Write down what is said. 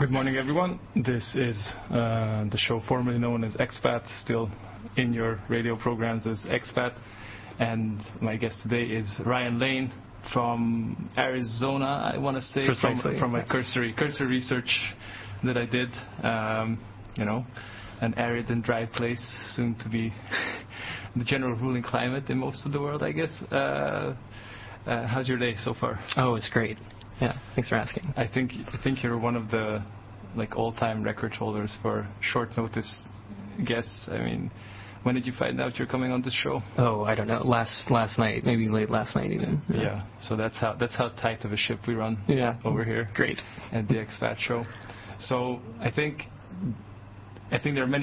Good morning, everyone. This is the show formerly known as Expat, still in your radio programs as Expat. And my guest today is Ryan Lane from Arizona, I want to say, from a cursory research that I did. An arid and dry place, soon to be the general ruling climate in most of the world, I guess. How's your day so far? Oh, it's great. Yeah, thanks for asking. I think you're one of the all-time record holders for short notice guests. I mean, when did you find out you're coming on this show? Oh, I don't know. Last night, maybe late last night even. Yeah. So that's how tight of a ship we run. Over here. Great. At the Expat Show. So I think there are many